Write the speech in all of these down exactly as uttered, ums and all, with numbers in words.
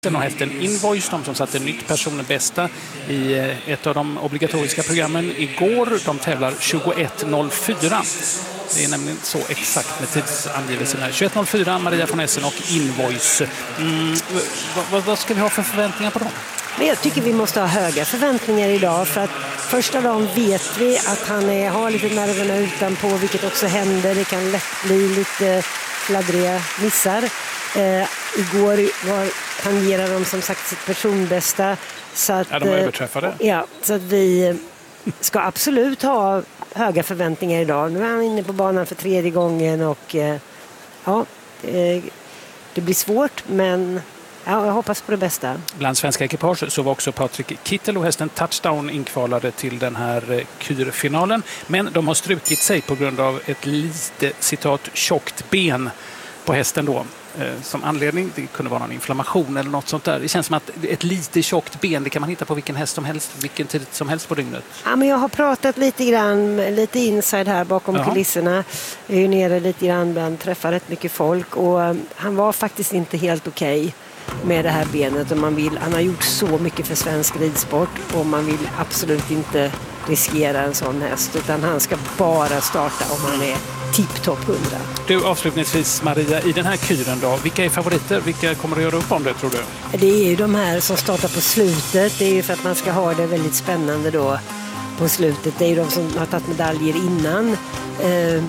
Och hästen Invoice, de som satte nytt personbästa i ett av de obligatoriska programmen igår. De tävlar tjugoett noll fyra. Det är nämligen så exakt med tidsangivelsen här. tjugoett noll fyra, Maria von Essen och Invoice. Mm, vad, vad ska vi ha för förväntningar på dem? Men jag tycker vi måste ha höga förväntningar idag, för att första dagen vet vi att han är, har lite nerverna utanpå, vilket också händer. Det kan lätt bli lite fladdriga missar. Eh, igår var, tangerade de som sagt sitt personbästa. Så att, ja, de överträffade. Ja, så att vi ska absolut ha höga förväntningar idag. Nu är han inne på banan för tredje gången och eh, ja, eh, det blir svårt, men ja, jag hoppas på det bästa. Bland svenska ekipage så var också Patrik Kittel och hästen Touchdown inkvalade till den här kyrfinalen. Men de har strukit sig på grund av ett lite, citat, tjockt ben på hästen då. Som anledning, det kunde vara någon inflammation eller något sånt där. Det känns som att ett lite tjockt ben, det kan man hitta på vilken häst som helst, vilken tid som helst på dygnet. Ja, men jag har pratat lite grann, lite inside här bakom Jaha. kulisserna. Jag är ju nere lite grann bland, träffar rätt mycket folk, och han var faktiskt inte helt okej okay med det här benet. Och man vill, han har gjort så mycket för svensk ridsport och man vill absolut inte riskera en sån häst, utan han ska bara starta om han är tipptopp hundra. Du, avslutningsvis Maria, i den här kyren då, vilka är favoriter? Vilka kommer att göra upp om det, tror du? Det är ju de här som startar på slutet. Det är ju för att man ska ha det väldigt spännande då på slutet. Det är ju de som har tagit medaljer innan. Eh,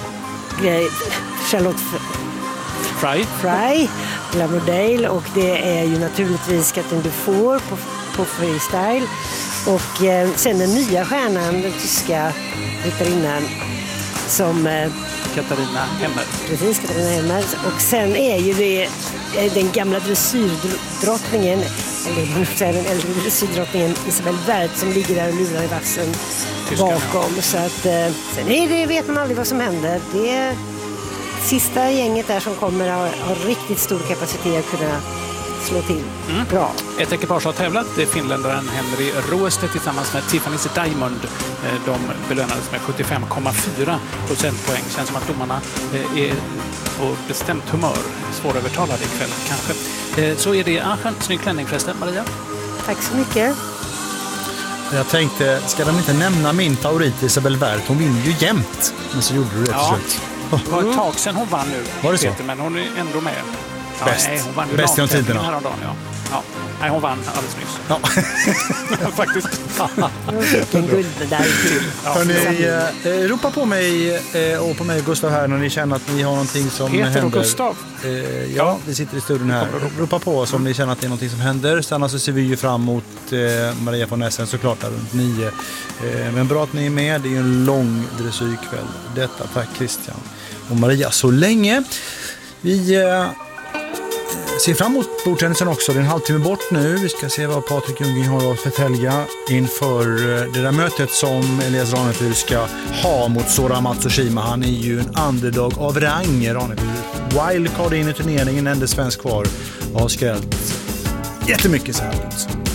Charlotte Fry, Fry Glamourdale, och det är ju naturligtvis Catherine Dufour på, på freestyle. Och eh, sen den nya stjärnan, den tyska ryttarinnan som eh, Katarina Hemmer. Precis, Katarina Hemmer. Och sen är ju det den gamla dressyrdrottningen, eller man säger den äldre dressyrdrottningen Isabelle Werth, som ligger där och lurar i vassen bakom. Så att eh, sen är det, vet man aldrig vad som händer. Det är sista gänget där som kommer att ha, ha riktigt stor kapacitet att kunna slå till. Mm. Bra. Ett ekipage har tävlat. Det är finländaren Henry Roeste tillsammans med Tiffany's Diamond. De belönades med sjuttiofem komma fyra procentpoäng. Känns som att domarna är på bestämt humör. Svårövertalade ikväll kanske. Så är det Aachen. Snygg klänning förresten, Maria. Tack så mycket. Jag tänkte, ska de inte nämna min favorit Isabelle Werth? Hon vinner ju jämt. Men så gjorde du det ja. till slut. Det var ett tag sedan hon vann nu. Var det så? Peter, men hon är ändå med. Ja, Bäst. Nej, hon vann ju Bäst genom tiderna. Häromdagen, ja. Ja. Nej, hon vann alldeles nyss. Ja. Faktiskt. Vilken guldmedalj till. Ja. Hörrni, eh, ropa på mig eh, och på mig och Gustav här när ni känner att ni har någonting som Peter händer. och Gustav. Eh, ja, vi sitter i studion här. Ropa på oss om ni känner att det är någonting som händer. Sen så ser vi ju fram emot eh, Maria von Essen såklart där runt nio. Eh, men bra att ni är med. Det är ju en lång dressyrkväll. Detta, tack Christian och Maria så länge. Vi eh, ser fram emot bordtennisen också. Det är en halvtimme bort nu. Vi ska se vad Patrik Ljunggren har att förtälja inför det där mötet som Elias Ranefur ska ha mot Sora Matsushima. Han är ju en underdog av rang, Ranefur. Wildcard in i turneringen, enda svensk kvar. Och har skrällt jättemycket så här.